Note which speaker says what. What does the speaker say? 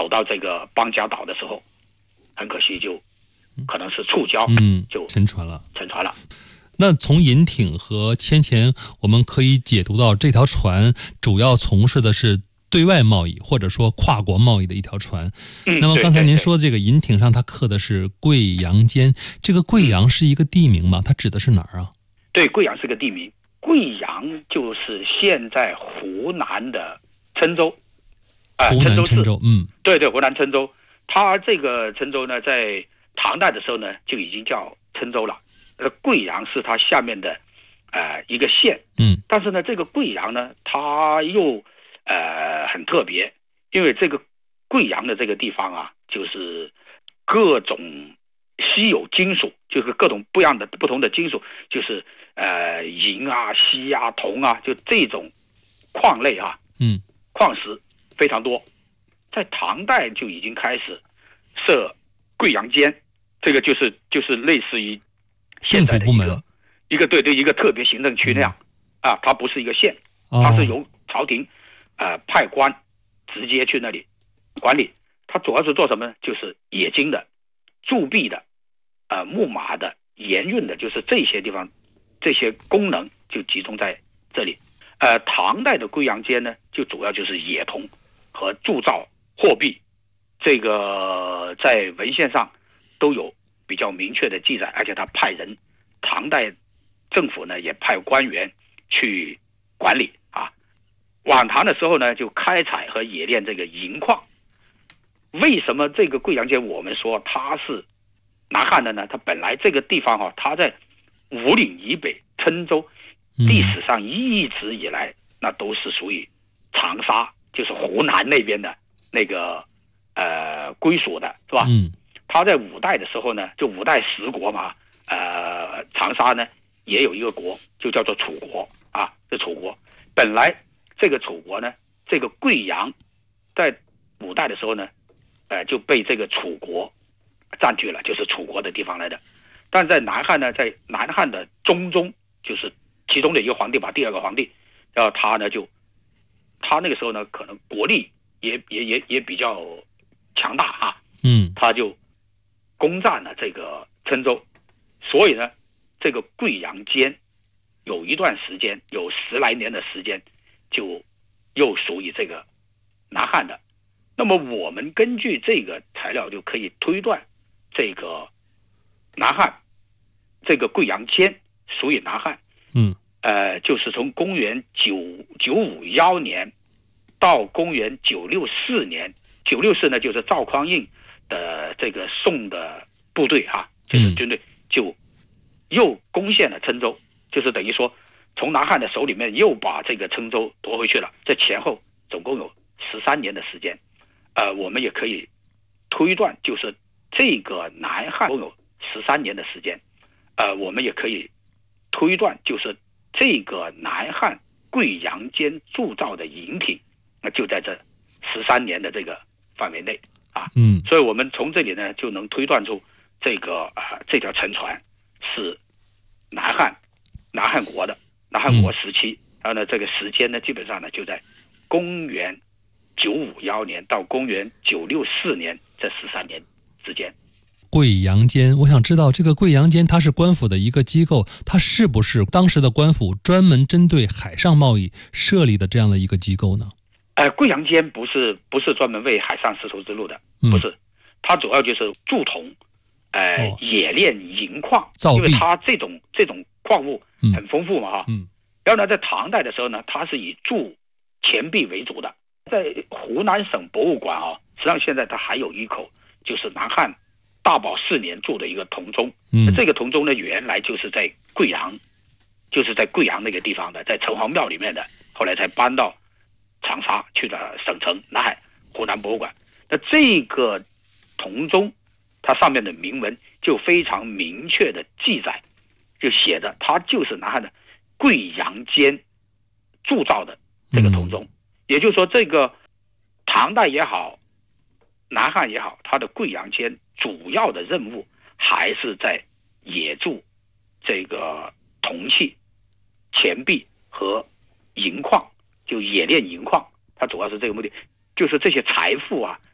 Speaker 1: 走到这个邦家岛的时候，很可惜就可能是触礁，就沉船了。
Speaker 2: 那从银艇和先前我们可以解读到，这条船主要从事的是对外贸易或者说跨国贸易的一条船。那么刚才您说这个银艇上它刻的是贵阳间，这个贵阳是一个地名吗？它指的是哪儿啊？
Speaker 1: 对，贵阳是个地名，贵阳就是现在湖南的郴州，
Speaker 2: 湖南郴州，
Speaker 1: 对，湖南郴州。它这个郴州呢，在唐代的时候呢就已经叫郴州了。贵阳是它下面的一个县，但是呢，这个贵阳呢，它又很特别，因为这个贵阳的这个地方啊，就是各种稀有金属，就是各种不同的金属，就是银啊、锡啊、铜啊，就这种矿类啊，矿石非常多。在唐代就已经开始设贵阳监，这个就是类似于现在的一个特别行政区那样它不是一个县，它是由朝廷派官直接去那里管理。它主要是做什么呢？就是冶金的、铸币的、木马的、盐运的，就是这些地方，这些功能就集中在这里。唐代的贵阳监呢，就主要就是冶铜和铸造货币，这个在文献上都有比较明确的记载，而且他派人，唐代政府呢也派官员去管理晚唐的时候呢，就开采和冶炼这个银矿。为什么这个贵阳监我们说它是南汉的呢？它本来这个地方它在五岭以北，郴州历史上一直以来那都是属于长沙，就是湖南那边的那个归属的，是吧？他在五代的时候呢，就五代十国嘛，长沙呢也有一个国，就叫做楚国这楚国本来这个楚国呢，这个贵阳在五代的时候呢，就被这个楚国占据了，就是楚国的地方来的。但在南汉呢，在南汉的中就是其中的一个皇帝吧，第二个皇帝，然后他那个时候呢，可能国力也比较强大他就攻占了这个郴州，所以呢，这个贵阳监有一段时间，有10来年的时间，就又属于这个南汉的。那么我们根据这个材料就可以推断，这个南汉这个贵阳监属于南汉，就是从公元951年到公元964年，964呢就是赵匡胤的这个宋的部队就是军队就又攻陷了郴州，就是等于说从南汉的手里面又把这个郴州夺回去了。这前后总共有13年的时间，我们也可以推断，就是这个南汉共有13年的时间，我们也可以推断，就是这个南汉贵阳监铸造的银艇，就在这13年的这个范围内所以我们从这里呢就能推断出这个这条沉船是南汉国时期，然后呢这个时间呢基本上呢就在公元951年到公元964年这13年之间。
Speaker 2: 贵阳监，我想知道这个贵阳监它是官府的一个机构，它是不是当时的官府专门针对海上贸易设立的这样的一个机构呢？
Speaker 1: 贵阳监不是专门为海上丝绸之路的，不是，它主要就是铸铜，冶炼银矿，因为它这种矿物很丰富嘛然后呢，在唐代的时候呢，它是以铸钱币为主的。在湖南省博物馆实际上现在它还有一口，就是南汉大宝4年铸的一个铜钟。这个铜钟呢，原来就是在贵阳那个地方的，在城隍庙里面的，后来才搬到长沙去了省城南海湖南博物馆。那这个铜钟它上面的铭文就非常明确的记载，就写着它就是南汉的贵阳监铸造的这个铜钟。也就是说，这个唐代也好，南汉也好，它的贵阳监主要的任务还是在冶铸这个铜器、钱币和银矿，就冶炼银矿，它主要是这个目的，就是这些财富